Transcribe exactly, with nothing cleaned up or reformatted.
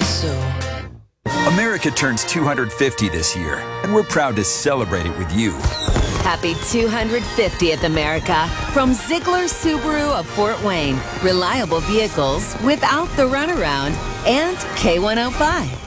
so. America turns two hundred fifty this year, and we're proud to celebrate it with you. Happy two hundred fiftieth, America. From Ziegler Subaru of Fort Wayne. Reliable vehicles without the runaround. And K one oh five.